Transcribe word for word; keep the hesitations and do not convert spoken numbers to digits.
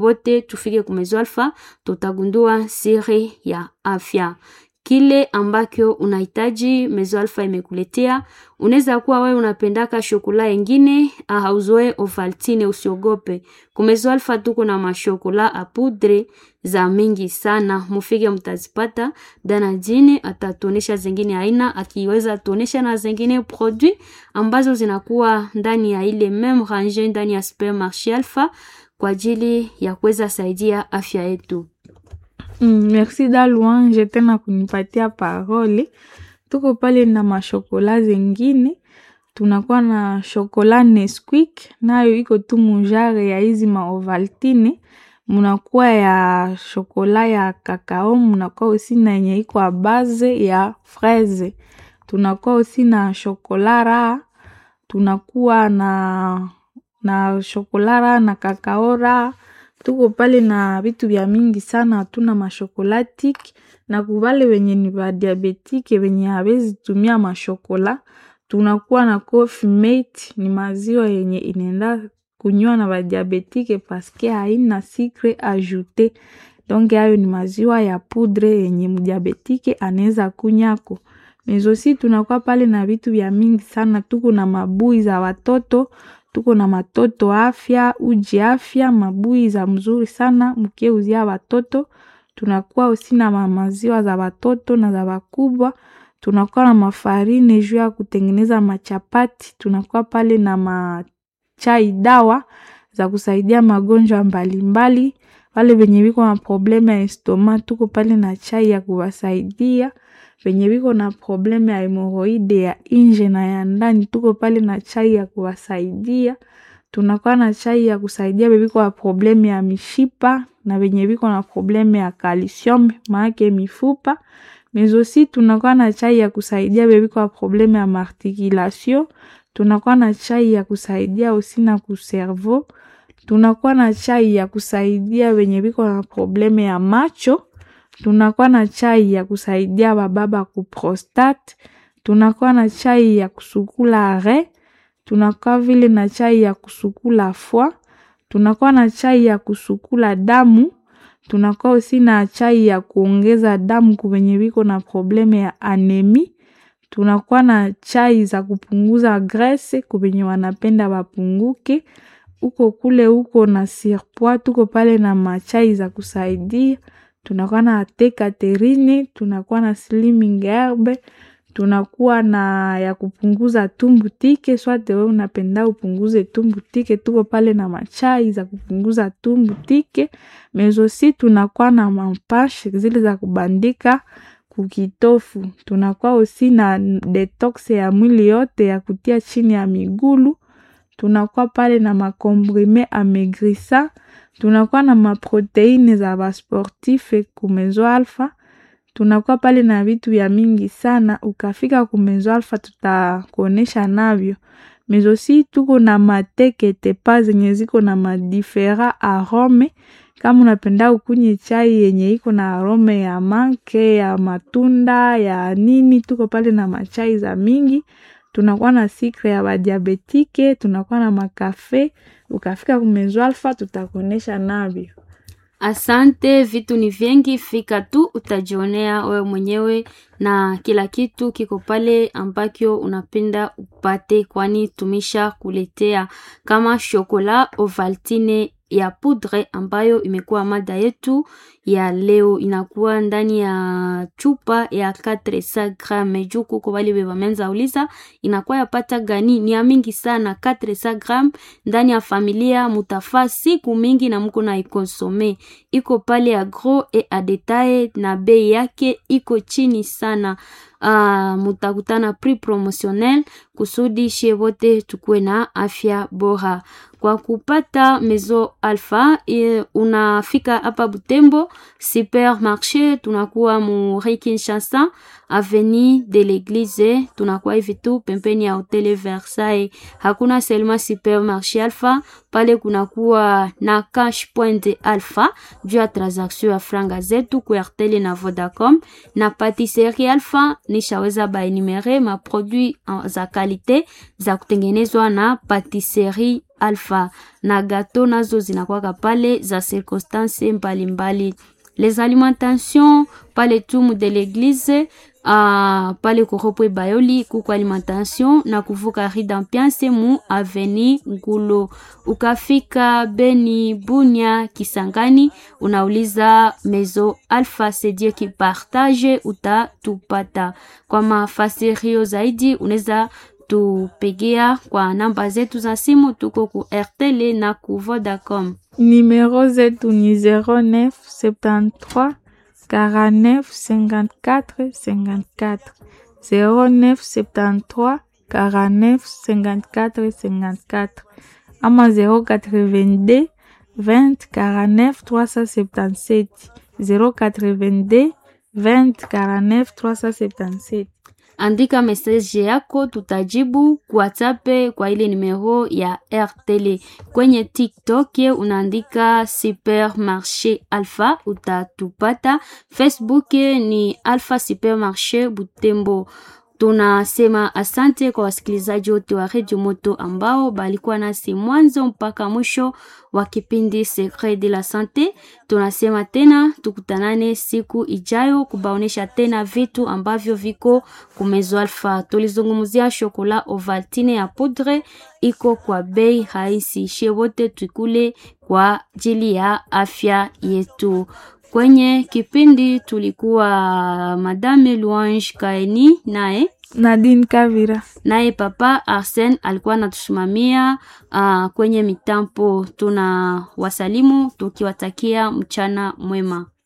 wote tufike ku Maison Alpha, tutagundua siri ya afya. Kile ambacho unahitaji Maison Alpha imekuletea. Unaweza kuwa wewe unapendaka shokola nyingine, hauzoe Ovaltine, usiogope. Ku Maison Alpha tuko na mashokola a poudre za mingi sana. Mufike mtazipata. Dana jini atatuonesha zingine aina, akiweza tuonesha na zingine produit ambazo zinakuwa ndani ya ile même range ndani ya supermarché Alpha kwa ajili ya kuweza saidia afya yetu. Mm, merci Dalouange tena kunipatia parole. Tuko pale na mashokola zengine. Tunakuwa na shokola Nesquik, nayo iko tu mujare ya hizi ma Ovaltine. Munakuwa ya shokola ya kakao, munakuwa aussi na yenye iko a base ya fraise. Tunakuwa aussi na shokola ra, tunakuwa na na shokola ra na kakao ra. Tuko pale na vitu vya mingi sana, tuna mashokolatik na kubale wenye ni ba diabetike wenye hawezi tumia mashokola. Tunakuwa na Coffee Mate, ni maziwa yenye inenda kunywa na ba diabetike paske haina sucre ajouté. Donc hayo ni maziwa ya poudre yenye mdiabetike anaweza kunyako. Mezosi tunakuwa pale na vitu vya mingi sana, tuko na mabui za watoto. Tuko na matoto afya, uji afya, mabui za mzuri sana, mkiuzia watoto. Tunakuwa aussi na maziwa za watoto na za wakubwa. Tunakuwa na mafarine juu ya kutengeneza machapati. Tunakuwa pale na machai dawa za kusaidia magonjwa mbalimbali. Wale wenye wiko na probleme ya estoma, tuko pale na chai ya kuwasaidia. Wenye wiko na probleme ya hemorrhoide ya nje na ya ndani, tuko pale na chai ya kuwasaidia. Tunakuwa na chai ya kusaidia bebiko na probleme ya mishipa na wenye wiko na probleme ya calcium maake mifupa. Mais aussi tunakuwa na chai ya kusaidia bebiko na probleme ya articulation. Tunakuwa na chai ya kusaidia aussi na kuservo. Tunakuwa na chai ya kusaidia wenye wiko na probleme ya macho. Tunakuwa na chai ya kusaidia bababa ku prostate. Tunakuwa na chai ya kusukula re. Tunakuwa vile na chai ya kusukula foie. Tunakuwa na chai ya kusukula damu. Tunakuwa aussi na chai ya kuongeza damu kwa wenye wiko na probleme ya anemie. Tunakuwa na chai za kupunguza graisse kwa wenye wanapenda wapunguke. Uko kule uko na surpoids, tuko pale na machai za kusaidia. Tunakuwa na te Catherine, tunakuwa na slimming herb, tunakuwa na ya kupunguza tumbu tike. Swate wewe unapenda upunguze tumbu tike, tuko pale na machai za kupunguza tumbu tike. Mais aussi tunakuwa na mampache zile za kubandika kukitofu. Tunakuwa aussi na detox ya mwili yote ya kutia chini ya migulu. Tunakuwa pale na makombrime amaigrissa. Tunakuwa na maproteine za ba sportif ku Maison Alpha. Tunakuwa pale na vitu ya mingi sana. Ukafika ku Maison Alpha tutakuonesha navyo. Mais aussi tuko na mateke tepa zenye ziko na madifera arome. Kama unapenda ukunywe chai yenye iko na arome ya manke, ya matunda, ya nini, tuko pale na machai za mingi. Tunakuwa na sucre ya ba diabetike, tunakuwa na makafe. Ukafika ku Maison Alpha tutakuonesha navyo. Asante, vitu ni vingi, fika tu utajionea wewe mwenyewe na kila kitu kiko pale ambakyo unapenda upate, kwani tumisha kuletea kama shokola Ovaltine ya poudre ambayo imekuwa mada yetu ya leo. Inakuwa ndani ya chupa ya quatre cents grammes. Juku kwa wale beba menza uliza inakuwa yapata gani? Ni ya mingi sana, quatre cents grammes ndani ya familia mutafaa siku mingi na mko na ikonsome. Iko pale ya gros et a detail na bei yake iko chini sana. Uh, mutakutana prix promotionnel kusudi shie wote tukue na afya bora. Kwa kupata Maison Alpha e, unafika hapa Butembo supermarché, tunakuwa mu Kinshasa avenue de l'église, tunakuwa hivi tu pembeni ya Hotel Versailles. Hakuna seulement supermarché Alpha, pale kunakuwa na cash point Alpha juu ya transaction ya franga zetu ku Airtel na Vodacom, na patisserie Alpha nishaweza ba enumere ma produit za kalite za kutengenezwa na patisserie alpha, na gato nazo zinakuwa pale za circonstances mbalimbali. Les alimentations pale tumu de l'église uh, pale kuropwe bayoli kuko alimentation na kuvuka ridampianse mu aveni Ngulo. Ukafika Beni, Bunia, Kisangani unauliza Mezo Alpha, c'est Dieu qui partage, utatupata. Kwa mafasirio zaidi unaweza tupegea kwa namba zetu za simu, tuko ku R T L na ku Vodacom. Numéro zetu ni zéro neuf soixante-treize quarante-neuf cinquante-quatre cinquante-quatre zéro neuf soixante-treize quarante-neuf cinquante-quatre cinquante-quatre ama zéro quatre-vingt-deux vingt quarante-neuf trois cent soixante-dix-sept zéro quatre-vingt-deux vingt quarante-neuf trois cent soixante-dix-sept. Andika message yako, tutajibu kwa WhatsApp kwa ile numero ya R T L. Kwenye TikTok unaandika Supermarché Alpha, utatupata. Facebook ni Alpha Supermarché Butembo. Tunasema asante kwa wasikilizaji wote wa Radio Moto ambao balikuwa nasi mwanzo mpaka mwisho wa kipindi Secret de la Santé. Tunasema tena tukutanane siku ijayo kubaonesha tena vitu ambavyo viko kumezo Alpha. Tulizungumzia chocolat Ovaltine ya poudre, iko kwa bei rahisi. She wote tukule kwa ajili ya afya yetu. Kwenye kipindi tulikuwa Madame Louange Kaeni nae Nadine Kavira, naye Papa Arsène alikuwa natusimamia uh, kwenye mitambo. Tuna wasalimu tukiwatakia mchana mwema.